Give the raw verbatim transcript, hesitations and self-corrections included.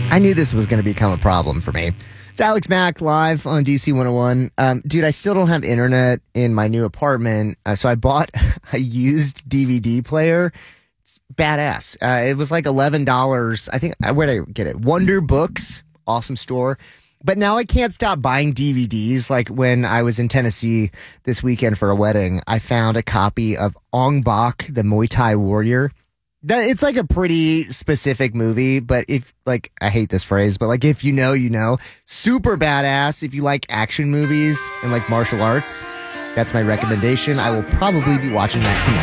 I knew this was going to become a problem for me. It's Alex Mack live on D C one oh one. Um, dude, I still don't have internet in my new apartment, uh, so I bought a used D V D player. It's badass. Uh, it was like eleven dollars. I think, where did I get it? Wonder Books, awesome store. But now I can't stop buying D V Ds. Like when I was in Tennessee this weekend for a wedding, I found a copy of Ong Bak, the Muay Thai warrior. That, it's like a pretty specific movie, but if, like, I hate this phrase, but like, if you know, you know. Super badass if you like action movies and like martial arts. That's my recommendation. I will probably be watching that tonight.